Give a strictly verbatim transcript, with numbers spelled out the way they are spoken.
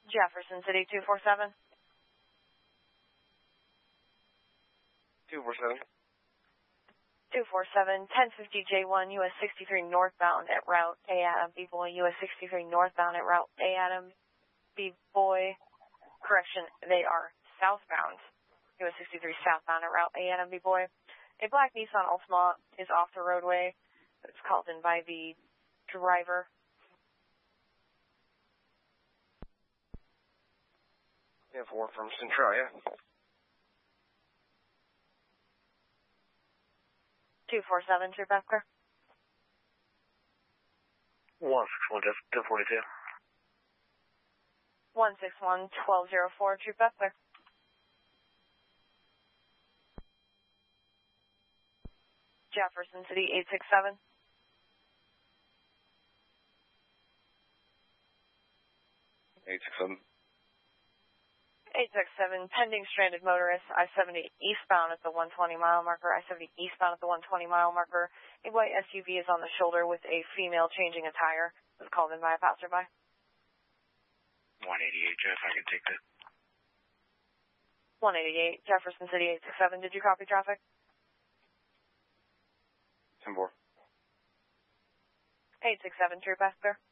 Jefferson City two four seven. two four seven. two four seven, ten fifty J one, U S sixty-three northbound at route A Adam B-Boy, U S sixty-three northbound at route A Adam B-Boy. Correction, they are southbound. U S sixty-three southbound at route A Adam B-Boy. A black Nissan Altima is off the roadway. It's called in by the driver. Yeah, four from Centralia. two four seven, true back clear. one six one, ten forty-two. one six one, twelve oh four, true back clear. Jefferson City eight six seven. eight six seven. eight six seven, pending stranded motorist, I seventy eastbound at the one twenty mile marker, I seventy eastbound at the one twenty mile marker. A white S U V is on the shoulder with a female changing a tire. It was called in by a passerby. one eighty-eight, Jeff, I can take that. one eighty-eight, Jefferson City eight six seven, did you copy traffic? ten four. eight six seven, true pass clear.